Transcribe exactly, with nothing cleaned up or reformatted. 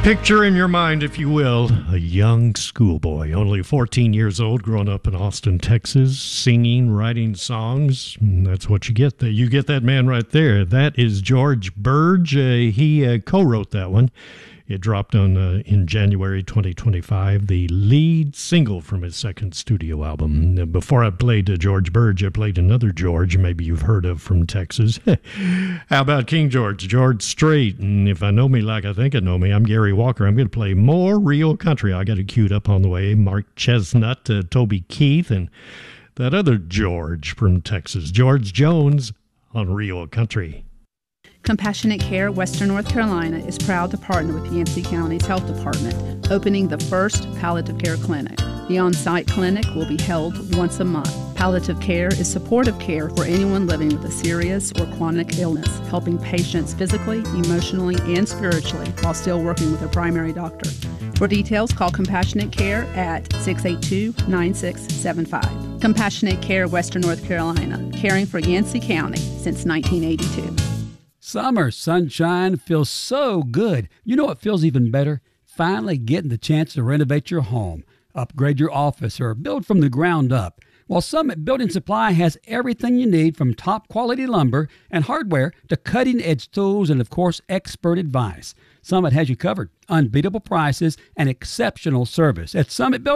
Picture in your mind, if you will, a young schoolboy, only fourteen years old, growing up in Austin, Texas, singing, writing songs. And that's what you get. You get that man right there. That is George Burge. Uh, he uh, co-wrote that one. It dropped on uh, in January twenty twenty-five, the lead single from his second studio album. Before I played uh, George Burge, I played another George maybe you've heard of from Texas. How about King George? George Strait. And if I know me like I think I know me, I'm Gary Walker. I'm going to play more real country. I got it queued up on the way. Mark Chestnut, uh, Toby Keith, and that other George from Texas, George Jones on Real Country. Compassionate Care Western North Carolina is proud to partner with Yancey County's Health Department, opening the first palliative care clinic. The on-site clinic will be held once a month. Palliative care is supportive care for anyone living with a serious or chronic illness, helping patients physically, emotionally, and spiritually while still working with their primary doctor. For details, call Compassionate Care at six eight two, nine six seven five. Compassionate Care Western North Carolina, caring for Yancey County since nineteen eighty-two. Summer sunshine feels so good. You know what feels even better? Finally getting the chance to renovate your home, upgrade your office, or build from the ground up. Well, Summit Building Supply has everything you need, from top quality lumber and hardware to cutting edge tools and, of course, expert advice. Summit has you covered. Unbeatable prices and exceptional service. At Summit Building